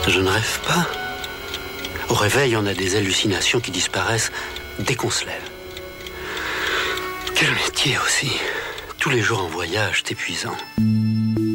Je ne rêve pas. Au réveil, on a des hallucinations qui disparaissent dès qu'on se lève. Quel métier aussi. Tous les jours en voyage, c'est épuisant.